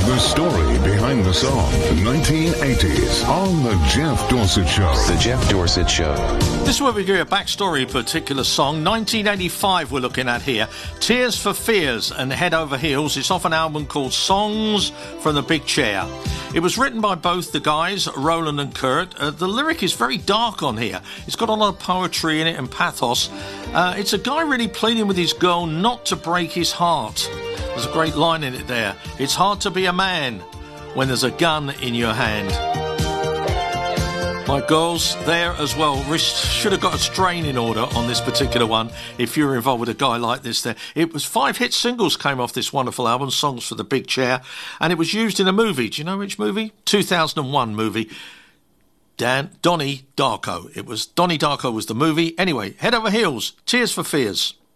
The story behind the song, 1980s, on The Jeff Dorsett Show. The Jeff Dorsett Show. This is where we give you a backstory of a particular song. 1985 we're looking at here. Tears for Fears and Head Over Heels. It's off an album called Songs from the Big Chair. It was written by both the guys, Roland and Kurt. The lyric is very dark on here. It's got a lot of poetry in it and pathos. It's a guy really pleading with his girl not to break his heart. There's a great line in it there. It's hard to be a man when there's a gun in your hand. My girls there as well should have got a strain in order on this particular one if you're involved with a guy like this there. It was 5 hit singles came off this wonderful album, Songs for the Big Chair, and it was used in a movie. Do you know which movie? 2001 movie. Donnie Darko. It was Donnie Darko was the movie. Anyway, Head Over Heels, Tears for Fears.